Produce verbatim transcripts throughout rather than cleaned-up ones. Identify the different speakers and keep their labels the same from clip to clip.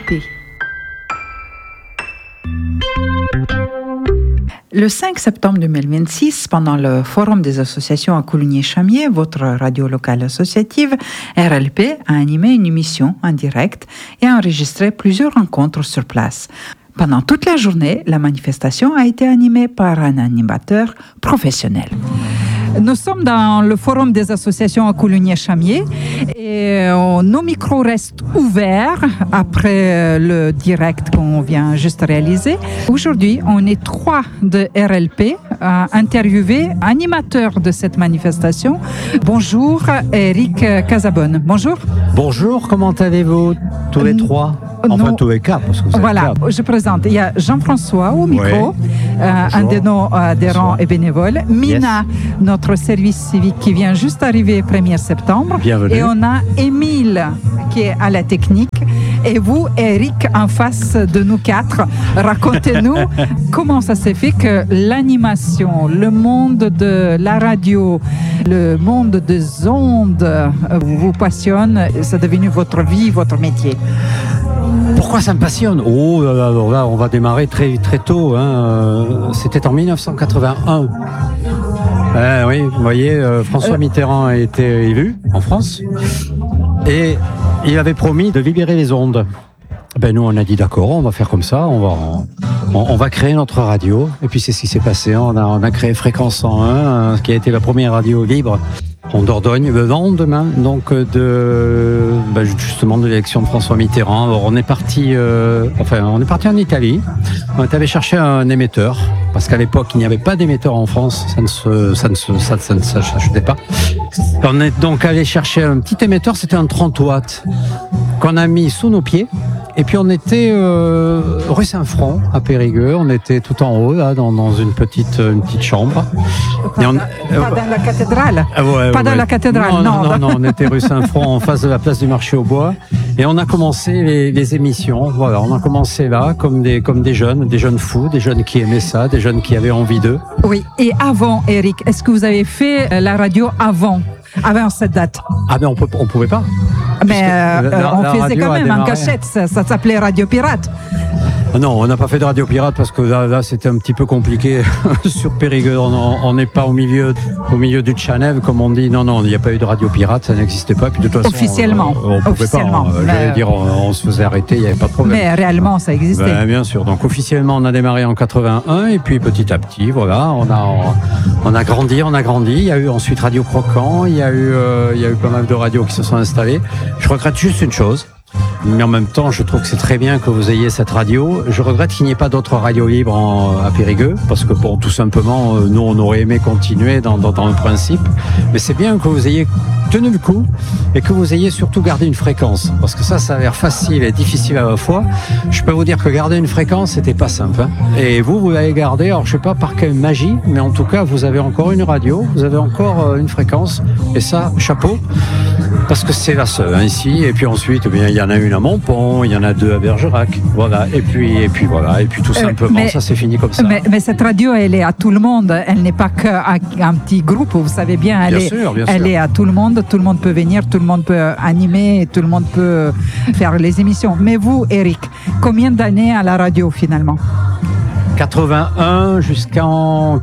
Speaker 1: P. Le cinq septembre deux mille vingt-six, pendant le Forum des associations à Coligny-Chamiers, votre radio locale associative, R L P a animé une émission en direct et a enregistré plusieurs rencontres sur place. Pendant toute la journée, la manifestation a été animée par un animateur professionnel. Nous sommes dans le Forum des associations à Coligny-Chamiers et nos micros restent ouverts après le direct qu'on vient juste réaliser. Aujourd'hui, on est trois de R L P à interviewer animateur de cette manifestation. Bonjour, Eric Casabonne. Bonjour.
Speaker 2: Bonjour, comment allez-vous tous les trois? Enfin,
Speaker 1: Nous,
Speaker 2: tous les quatre, parce que vous êtes
Speaker 1: voilà,
Speaker 2: quatre.
Speaker 1: je présente. Il y a Jean-François au micro,
Speaker 2: Oui.
Speaker 1: euh, un de nos adhérents
Speaker 2: Bonsoir.
Speaker 1: et bénévoles. Mina, yes. Notre service civique qui vient juste arriver le premier septembre.
Speaker 2: Bienvenue.
Speaker 1: Et on a Émile qui est à la technique. Et vous, Eric, en face de nous quatre, racontez-nous comment ça s'est fait que l'animation, le monde de la radio, le monde des ondes vous passionne, c'est devenu votre vie, votre métier.
Speaker 2: Pourquoi ça me passionne? Oh là là, alors là, on va démarrer très, très tôt. Hein. C'était en dix-neuf cent quatre-vingt-un. Euh, oui, vous voyez, euh, François Mitterrand a été élu en France et il avait promis de libérer les ondes. Ben nous, on a dit d'accord, on va faire comme ça, on va, on, on va créer notre radio. Et puis c'est ce qui s'est passé. On a, on a créé Fréquence cent un, qui a été la première radio libre en Dordogne, le lendemain donc de ben justement de l'élection de François Mitterrand. Alors on est parti, euh, enfin on est parti en Italie. On est allé chercher un émetteur parce qu'à l'époque il n'y avait pas d'émetteur en France, ça ne se, ça ne se, ça, ça ne s'achetait pas. On est donc allé chercher un petit émetteur, c'était un trente watts qu'on a mis sous nos pieds. Et puis on était euh, rue Saint-Front à Périgueux, on était tout en haut là dans, dans une petite une petite chambre.
Speaker 1: Pas,
Speaker 2: Et on,
Speaker 1: dans, euh, pas dans la cathédrale.
Speaker 2: Ah ouais,
Speaker 1: pas
Speaker 2: ouais.
Speaker 1: dans la cathédrale,
Speaker 2: non. Non,
Speaker 1: non,
Speaker 2: non, non, on était rue Saint-Front en face de la place du marché aux bois. Et on a commencé les, les émissions. Voilà, on a commencé là comme des comme des jeunes, des jeunes fous, des jeunes qui aimaient ça, des jeunes qui avaient envie d'eux.
Speaker 1: Oui. Et avant, Eric, est-ce que vous avez fait la radio avant, avant cette date?
Speaker 2: Ah ben on peut, on pouvait pas.
Speaker 1: Mais euh,
Speaker 2: la,
Speaker 1: on
Speaker 2: la
Speaker 1: faisait quand même en cachette, ça, ça s'appelait Radio Pirate.
Speaker 2: Non, on n'a pas fait de radio pirate parce que là, là c'était un petit peu compliqué sur Périgueux. On n'est pas au milieu, au milieu du Chanel, comme on dit. Non, non, il n'y a pas eu de radio pirate, ça n'existait pas. Puis de toute façon,
Speaker 1: officiellement,
Speaker 2: on, on pouvait
Speaker 1: officiellement.
Speaker 2: pas. On, j'allais dire, on, on se faisait arrêter, il n'y avait pas de problème.
Speaker 1: Mais réellement, ça existait.
Speaker 2: Ben, bien sûr. Donc officiellement, on a démarré en quatre-vingt-un et puis petit à petit, voilà, on a, on a grandi, on a grandi. Il y a eu ensuite Radio Croquant. Il y a eu, euh, il y a eu pas mal de radios qui se sont installées. Je regrette juste une chose. Mais en même temps, je trouve que c'est très bien que vous ayez cette radio. Je regrette qu'il n'y ait pas d'autres radios libres en, à Périgueux, parce que bon, tout simplement, nous, on aurait aimé continuer dans, dans, dans le principe. Mais c'est bien que vous ayez tenu le coup et que vous ayez surtout gardé une fréquence, parce que ça, ça a l'air facile et difficile à la fois. Je peux vous dire que garder une fréquence, c'était pas simple. Hein. Et vous, vous l'avez gardé. Alors, je sais pas par quelle magie, mais en tout cas, vous avez encore une radio, vous avez encore une fréquence, et ça, chapeau. Parce que c'est la seule hein, ici, et puis ensuite, eh bien, il y en a une à Montpont, il y en a deux à Bergerac, voilà, et puis, et puis voilà, et puis tout simplement,
Speaker 1: mais,
Speaker 2: ça c'est fini comme ça.
Speaker 1: Mais, mais cette radio, elle est à tout le monde, elle n'est pas qu'à un petit groupe, vous savez bien, elle,
Speaker 2: bien
Speaker 1: est,
Speaker 2: sûr, bien
Speaker 1: elle
Speaker 2: sûr.
Speaker 1: est à tout le monde, tout le monde peut venir, tout le monde peut animer, et tout le monde peut faire les émissions. Mais vous, Eric, combien d'années à la radio finalement ?
Speaker 2: quatre-vingt-un jusqu'en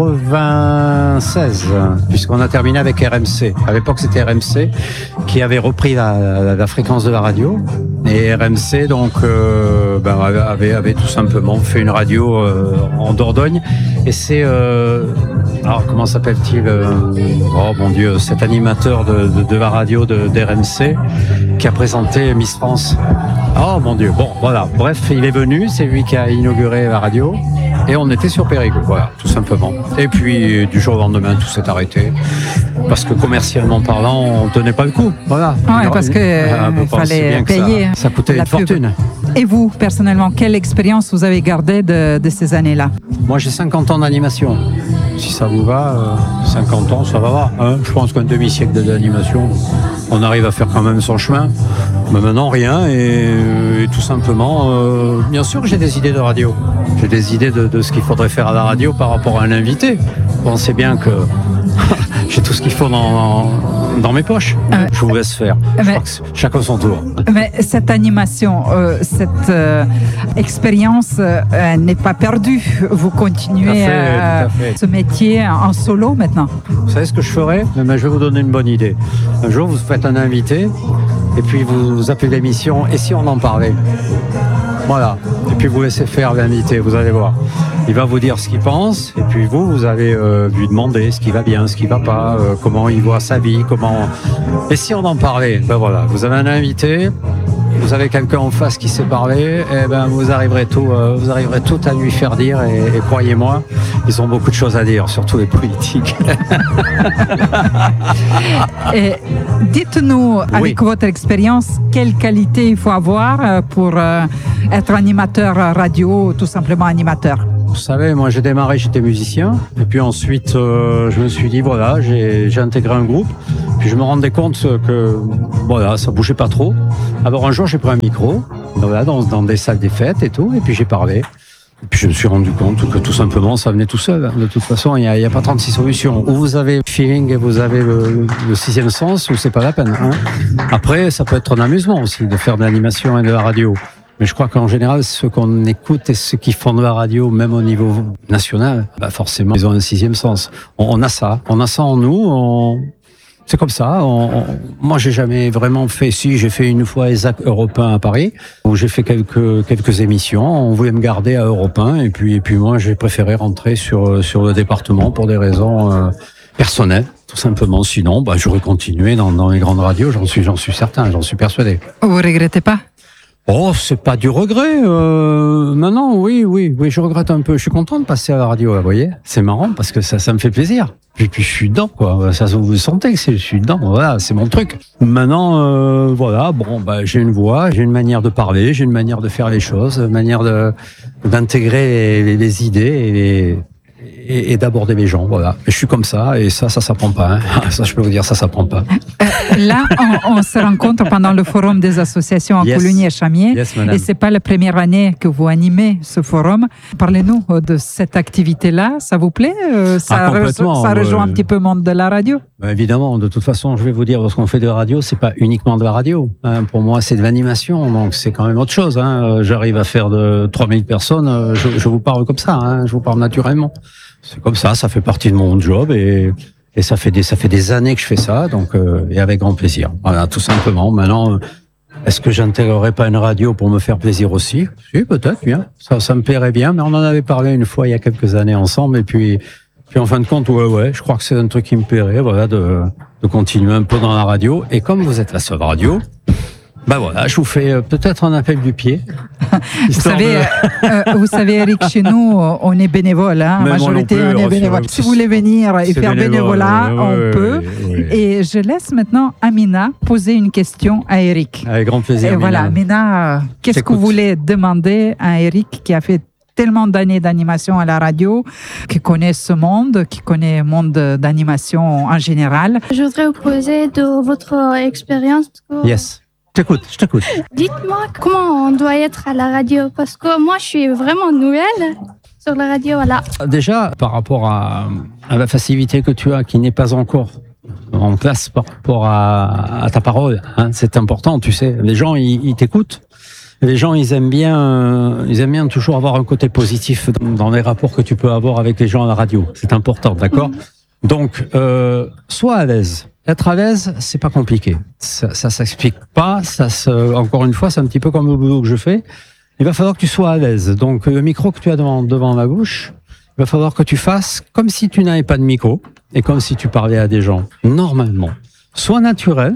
Speaker 2: quatre-vingt-seize, puisqu'on a terminé avec R M C. À l'époque, c'était R M C qui avait repris la, la, la fréquence de la radio. Et R M C, donc, euh, ben, avait, avait tout simplement fait une radio euh, en Dordogne. Et c'est... Euh, alors, comment s'appelle-t-il euh, Oh, mon Dieu, cet animateur de, de, de la radio de, d'R M C qui a présenté Miss France. Oh, mon Dieu. Bon, voilà. Bref, il est venu. C'est lui qui a inauguré la radio. Et on était sur Périgueux, voilà, tout simplement. Et puis, du jour au lendemain, tout s'est arrêté. Parce que commercialement parlant, on ne tenait pas le coup. Voilà.
Speaker 1: Ouais, parce qu'il euh, fallait payer.
Speaker 2: Ça, ça coûtait une fortune.
Speaker 1: Et vous, personnellement, quelle expérience vous avez gardée de, de ces années-là ?
Speaker 2: Moi, j'ai cinquante ans d'animation. Si ça vous va, euh, cinquante ans, ça va. Hein, je pense qu'un demi-siècle d'animation, on arrive à faire quand même son chemin. Mais maintenant, rien. Et, et tout simplement, euh, bien sûr que j'ai des idées de radio. J'ai des idées de, de ce qu'il faudrait faire à la radio par rapport à un invité. Vous pensez bien que j'ai tout ce qu'il faut dans, dans mes poches. Euh, je vous laisse faire. Je mais, crois que chacun son tour.
Speaker 1: Mais cette animation, euh, cette euh, expérience euh, n'est pas perdue. Vous continuez fait, euh, ce métier en solo maintenant.
Speaker 2: Vous savez ce que je ferai? Mais je vais vous donner une bonne idée. Un jour, vous faites un invité et puis vous, vous appelez l'émission « Et si on en parlait ?» Voilà. Et puis vous laissez faire l'invité, vous allez voir. Il va vous dire ce qu'il pense, et puis vous, vous allez euh, lui demander ce qui va bien, ce qui va pas, euh, comment il voit sa vie, comment... Et si on en parlait? Ben voilà, vous avez un invité, vous avez quelqu'un en face qui sait parler, et ben vous arriverez tout, euh, vous arriverez tout à lui faire dire, et, et croyez-moi, ils ont beaucoup de choses à dire, surtout les politiques.
Speaker 1: Et dites-nous, avec oui. votre expérience, quelle qualité il faut avoir pour euh, être animateur radio, tout simplement animateur?
Speaker 2: Vous savez, moi j'ai démarré, j'étais musicien, et puis ensuite euh, je me suis dit, voilà, j'ai, j'ai intégré un groupe, puis je me rendais compte que voilà, ça bougeait pas trop. Alors un jour j'ai pris un micro, voilà, dans, dans des salles des fêtes et tout, et puis j'ai parlé. Et puis je me suis rendu compte que tout simplement ça venait tout seul. De toute façon, il n'y a, a pas trente-six solutions. Ou vous avez le feeling et vous avez le, le sixième sens, ou c'est pas la peine. Hein. Après, ça peut être un amusement aussi de faire de l'animation et de la radio. Mais je crois qu'en général, ceux qu'on écoute et ceux qui font de la radio, même au niveau national, bah forcément, ils ont un sixième sens. On, on a ça, on a ça en nous. On... C'est comme ça. On, on... Moi, j'ai jamais vraiment fait. Si, j'ai fait une fois ESAC Europe un à Paris, où j'ai fait quelques quelques émissions. On voulait me garder à Europe un, et puis et puis moi, j'ai préféré rentrer sur sur le département pour des raisons euh, personnelles, tout simplement. Sinon, bah, j'aurais continué dans dans les grandes radios. J'en suis j'en suis certain, j'en suis persuadé.
Speaker 1: Vous regrettez pas?
Speaker 2: Oh, c'est pas du regret. Euh, non, non, oui, oui, oui, je regrette un peu. Je suis content de passer à la radio, là, vous voyez. C'est marrant parce que ça, ça me fait plaisir. Et puis je suis dedans, quoi. Ça, vous sentez que c'est, je suis dedans. Voilà, c'est mon truc. Maintenant, euh, voilà, bon, bah, j'ai une voix, j'ai une manière de parler, j'ai une manière de faire les choses, une manière de d'intégrer les, les idées et les, Et, et d'aborder les gens, voilà. Et je suis comme ça, et ça, ça s'apprend pas. Hein. Ça, je peux vous dire, ça s'apprend pas.
Speaker 1: Euh, là, on, on se rencontre pendant le forum des associations à yes. Coulugny et Chamiers,
Speaker 2: yes,
Speaker 1: et c'est pas la première année que vous animez ce forum. Parlez-nous de cette activité-là, ça vous plaît? Ça,
Speaker 2: ah, complètement,
Speaker 1: re, ça rejoint euh, un petit peu le monde de la radio?
Speaker 2: Bah, évidemment, de toute façon, je vais vous dire, lorsqu'on fait de la radio, c'est pas uniquement de la radio. Hein. Pour moi, c'est de l'animation, donc c'est quand même autre chose. Hein. J'arrive à faire de trois mille personnes, je, je vous parle comme ça, hein. Je vous parle naturellement. C'est comme ça, ça fait partie de mon job et, et ça fait des ça fait des années que je fais ça, donc euh, et avec grand plaisir. Voilà, tout simplement. Maintenant, est-ce que j'intégrerai pas une radio pour me faire plaisir aussi? Si, peut-être, bien. Ça, ça me plairait bien, mais on en avait parlé une fois il y a quelques années ensemble, et puis, puis en fin de compte, ouais, ouais, je crois que c'est un truc qui me plairait, voilà, de, de continuer un peu dans la radio. Et comme vous êtes la seule radio, ben voilà, je vous fais euh, peut-être un appel du pied.
Speaker 1: Vous savez, de... euh, vous savez, Eric, chez nous, on est bénévole. Hein, en majorité, plus, on est bénévole. Si vous voulez venir et faire bénévolat, oui, on oui, peut. Oui, oui. Et je laisse maintenant Amina poser une question à Eric.
Speaker 2: Avec grand plaisir.
Speaker 1: Et
Speaker 2: Amina.
Speaker 1: Voilà, Amina, qu'est-ce que vous voulez demander à Eric qui a fait tellement d'années d'animation à la radio, qui connaît ce monde, qui connaît le monde d'animation en général?
Speaker 3: Je voudrais vous poser de votre expérience.
Speaker 2: Yes. Je t'écoute, je t'écoute.
Speaker 3: Dites-moi comment on doit être à la radio, parce que moi je suis vraiment nouvelle sur la radio, voilà.
Speaker 2: Déjà, par rapport à, à la facilité que tu as, qui n'est pas encore en place par rapport à, à ta parole, hein, c'est important, tu sais. Les gens, ils, ils t'écoutent. Les gens, ils aiment bien, ils aiment bien toujours avoir un côté positif dans, dans les rapports que tu peux avoir avec les gens à la radio. C'est important, d'accord ? Mmh. Donc, euh, sois à l'aise. Être à l'aise, c'est pas compliqué. Ça, ça s'explique pas. Ça se, encore une fois, c'est un petit peu comme le boulot que je fais. Il va falloir que tu sois à l'aise. Donc, le micro que tu as devant, devant la bouche, il va falloir que tu fasses comme si tu n'avais pas de micro et comme si tu parlais à des gens. Normalement. Sois naturel.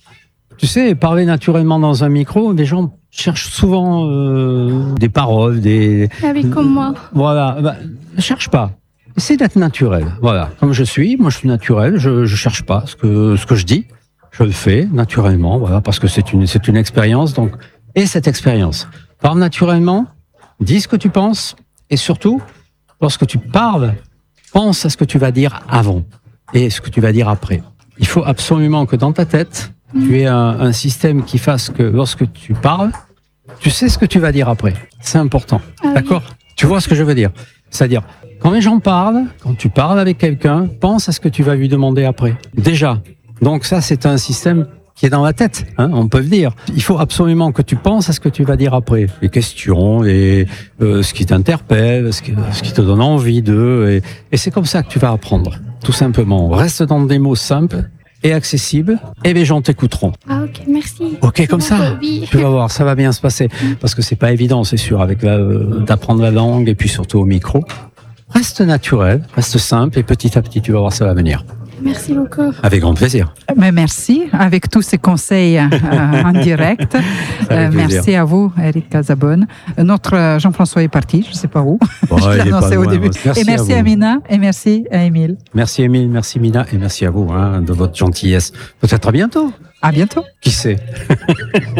Speaker 2: Tu sais, parler naturellement dans un micro, les gens cherchent souvent euh, des paroles, des...
Speaker 3: Ah oui, comme moi.
Speaker 2: Voilà. Bah, ne cherche pas. Essaie d'être naturel. Voilà. Comme je suis, moi je suis naturel, je je cherche pas ce que ce que je dis, je le fais naturellement, voilà, parce que c'est une c'est une expérience, donc et cette expérience. Parle naturellement, dis ce que tu penses, et surtout, lorsque tu parles, pense à ce que tu vas dire avant et ce que tu vas dire après. Il faut absolument que dans ta tête, tu aies un, un système qui fasse que lorsque tu parles, tu sais ce que tu vas dire après. C'est important. Ah, d'accord ? Oui. Tu vois ce que je veux dire ? C'est-à-dire, quand les gens parlent, quand tu parles avec quelqu'un, pense à ce que tu vas lui demander après. Déjà. Donc ça, c'est un système qui est dans la tête, hein, on peut le dire. Il faut absolument que tu penses à ce que tu vas dire après. Les questions, les, euh, ce qui t'interpelle, ce qui, ce qui te donne envie d'eux. Et, et c'est comme ça que tu vas apprendre, tout simplement. Reste dans des mots simples et accessibles, et les gens t'écouteront.
Speaker 3: Ah ok, merci.
Speaker 2: Ok, comme ça, tu vas voir, ça va bien se passer. Parce que c'est pas évident, c'est sûr, avec la, euh, d'apprendre la langue et puis surtout au micro. Reste naturel, reste simple, et petit à petit, tu vas voir, ça va venir.
Speaker 3: Merci beaucoup.
Speaker 2: Avec grand plaisir.
Speaker 1: Mais merci, avec tous ces conseils euh, en direct. Euh, merci à vous, Eric Casabonne. Notre Jean-François est parti, je ne sais pas où.
Speaker 2: Oh,
Speaker 1: je l'ai annoncé au début.
Speaker 2: Merci
Speaker 1: et merci à, à Mina, et merci à Émile.
Speaker 2: Merci Émile, merci Mina, et merci à vous hein, de votre gentillesse. Peut-être à bientôt.
Speaker 1: À bientôt.
Speaker 2: Qui sait?